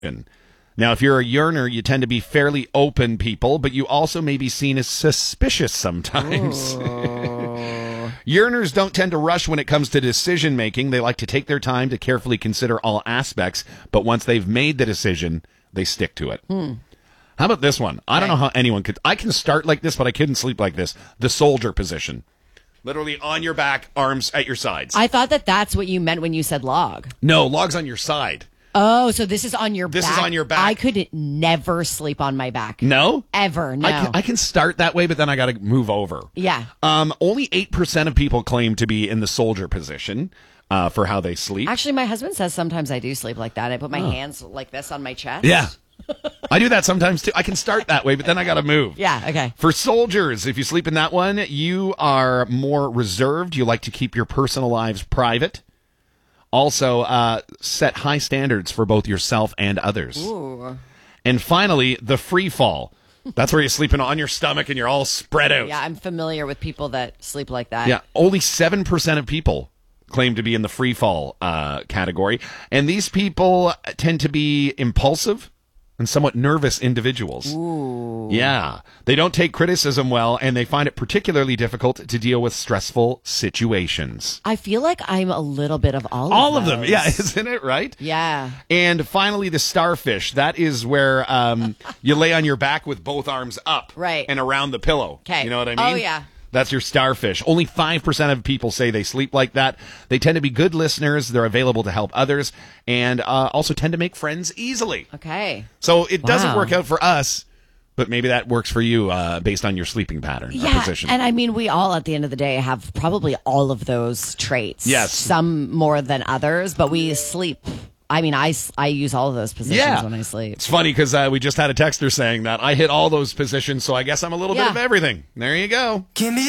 Now, if you're a yearner, you tend to be fairly open people, but you also may be seen as suspicious sometimes. Yearners don't tend to rush when it comes to decision making. They like to take their time to carefully consider all aspects, but once they've made the decision, they stick to it. How about this one? I don't know how anyone could. I can start like this, but I couldn't sleep like this. The soldier position. Literally on your back, arms at your sides. I thought that's what you meant when you said log. No, log's on your side. Oh, so this is on your back. This is on your back. I could never sleep on my back. No? Ever, no. I can start that way, but then I got to move over. Yeah. Only 8% of people claim to be in the soldier position for how they sleep. Actually, my husband says sometimes I do sleep like that. I put my hands like this on my chest. Yeah. I do that sometimes, too. I can start that way, but then I got to move. Yeah, okay. For soldiers, if you sleep in that one, you are more reserved. You like to keep your personal lives private. Also, set high standards for both yourself and others. Ooh. And finally, the free fall. That's where you're sleeping on your stomach and you're all spread out. Yeah, I'm familiar with people that sleep like that. Yeah, only 7% of people claim to be in the free fall category. And these people tend to be impulsive and somewhat nervous individuals. Ooh. Yeah. They don't take criticism well, and they find it particularly difficult to deal with stressful situations. I feel like I'm a little bit of all of All of them. those. Yeah, isn't it, right? Yeah. And finally, the starfish. That is where you lay on your back with both arms up. Right. And around the pillow. Okay. You know what I mean? Oh, yeah. That's your starfish. Only 5% of people say they sleep like that. They tend to be good listeners. They're available to help others and also tend to make friends easily. Okay. So it doesn't Wow. work out for us, but maybe that works for you based on your sleeping pattern or Yeah, position. and I mean, we all, at the end of the day, have probably all of those traits. Yes. Some more than others, but we sleep. I mean, I use all of those positions when I sleep. It's funny because we just had a texter saying that I hit all those positions, so I guess I'm a little bit Yeah. of everything. There you go. Give me